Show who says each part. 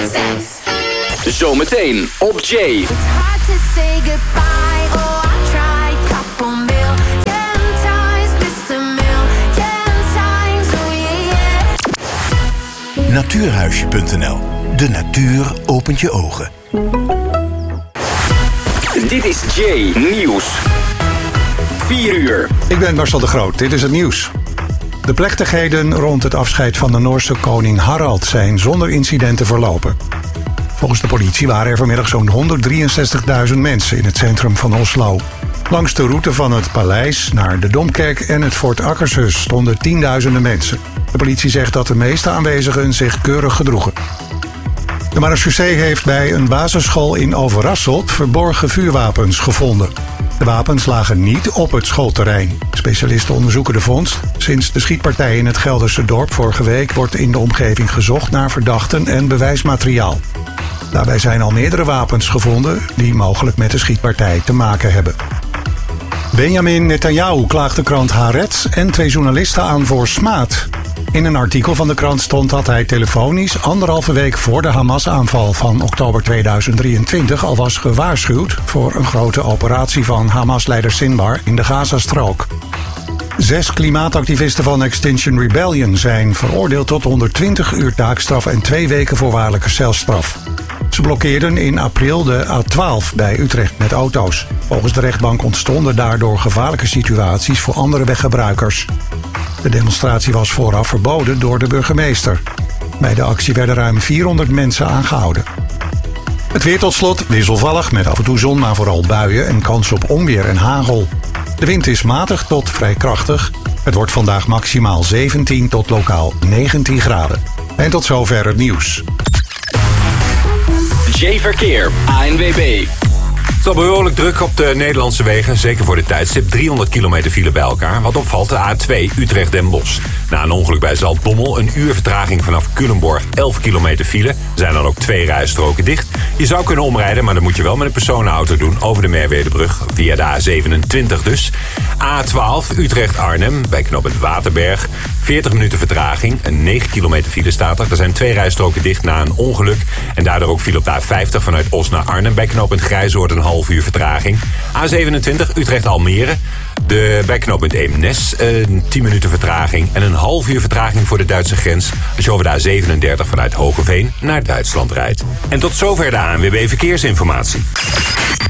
Speaker 1: Zometeen op Jay.
Speaker 2: It's hard to say goodbye. Oh, I tried. Couple million times, Mr. Million times. Oh yeah.
Speaker 3: Natuurhuisje.nl. De natuur opent je ogen.
Speaker 1: Dit is Jay Nieuws. 4 uur.
Speaker 4: Ik ben Marcel de Groot. Dit is het nieuws. De plechtigheden rond het afscheid van de Noorse koning Harald zijn zonder incidenten verlopen. Volgens de politie waren er vanmiddag zo'n 163.000 mensen in het centrum van Oslo. Langs de route van het paleis naar de Domkerk en het Fort Akershus stonden tienduizenden mensen. De politie zegt dat de meeste aanwezigen zich keurig gedroegen. De marechaussee heeft bij een basisschool in Overasselt verborgen vuurwapens gevonden. De wapens lagen niet op het schoolterrein. Specialisten onderzoeken de vondst. Sinds de schietpartij in het Gelderse dorp vorige week wordt in de omgeving gezocht naar verdachten en bewijsmateriaal. Daarbij zijn al meerdere wapens gevonden die mogelijk met de schietpartij te maken hebben. Benjamin Netanyahu klaagt de krant Haaretz en 2 journalisten aan voor smaad. In een artikel van de krant stond dat hij telefonisch 1,5 week voor de Hamas-aanval van oktober 2023 al was gewaarschuwd voor een grote operatie van Hamas-leider Sinwar in de Gazastrook. 6 klimaatactivisten van Extinction Rebellion zijn veroordeeld tot 120 uur taakstraf en 2 weken voorwaardelijke celstraf. Ze blokkeerden in april de A12 bij Utrecht met auto's. Volgens de rechtbank ontstonden daardoor gevaarlijke situaties voor andere weggebruikers. De demonstratie was vooraf verboden door de burgemeester. Bij de actie werden ruim 400 mensen aangehouden. Het weer tot slot wisselvallig met af en toe zon, maar vooral buien en kans op onweer en hagel. De wind is matig tot vrij krachtig. Het wordt vandaag maximaal 17 tot lokaal 19 graden. En tot zover het nieuws.
Speaker 1: Jay Verkeer, ANWB.
Speaker 5: Het is al behoorlijk druk op de Nederlandse wegen, zeker voor de tijdstip. 300 kilometer file bij elkaar. Wat opvalt, de A2 Utrecht-Den Bosch. Na een ongeluk bij Zaltbommel, een uur vertraging vanaf Culemborg, 11 kilometer file. Er zijn dan ook 2 rijstroken dicht. Je zou kunnen omrijden, maar dat moet je wel met een personenauto doen over de Merwedebrug, via de A27 dus. A12 Utrecht-Arnhem, bij knooppunt Waterberg. 40 minuten vertraging, een 9 kilometer file staat er. Er zijn 2 rijstroken dicht na een ongeluk. En daardoor ook file op de A50 vanuit Os naar Arnhem. Bij knooppunt Grijzoord een half uur vertraging. A27 Utrecht-Almere. Bij knooppunt Eemnes 10 minuten vertraging. En een half uur vertraging voor de Duitse grens. Als je over de A37 vanuit Hogeveen naar Duitsland rijdt. En tot zover de ANWB Verkeersinformatie.